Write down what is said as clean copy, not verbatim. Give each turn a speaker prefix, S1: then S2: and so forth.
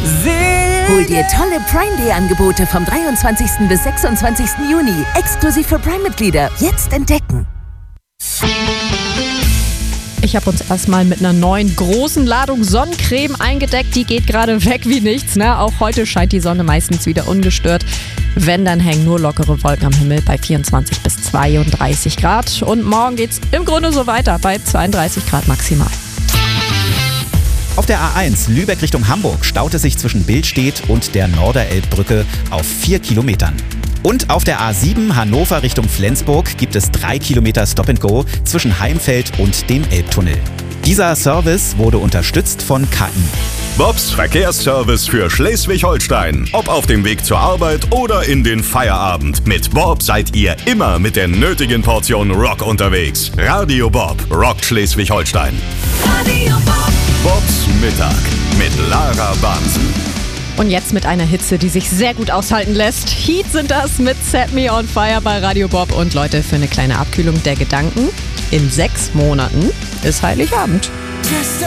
S1: Hol dir tolle Prime Day Angebote vom 23. bis 26. Juni. Exklusiv für Prime-Mitglieder. Jetzt entdecken.
S2: Ich habe uns erstmal mit einer neuen großen Ladung Sonnencreme eingedeckt. Die geht gerade weg wie nichts. Ne? Auch heute scheint die Sonne meistens wieder ungestört. Wenn, dann hängen nur lockere Wolken am Himmel bei 24 bis 32 Grad. Und morgen geht's im Grunde so weiter bei 32 Grad maximal.
S3: Auf der A1 Lübeck Richtung Hamburg staut es sich zwischen Billstedt und der Norderelbbrücke auf 4 Kilometern. Und auf der A7 Hannover Richtung Flensburg gibt es 3 Kilometer Stop-and-Go zwischen Heimfeld und dem Elbtunnel. Dieser Service wurde unterstützt von KI.
S4: Bobs Verkehrsservice für Schleswig-Holstein. Ob auf dem Weg zur Arbeit oder in den Feierabend. Mit Bob seid ihr immer mit der nötigen Portion Rock unterwegs. Radio Bob rockt Schleswig-Holstein.
S5: Radio Bob.
S4: Bobs Mittag mit Lara Bansen.
S2: Und jetzt mit einer Hitze, die sich sehr gut aushalten lässt. Heat sind das mit Set Me On Fire bei Radio Bob. Und Leute, für eine kleine Abkühlung der Gedanken, in 6 Monaten ist Heiligabend.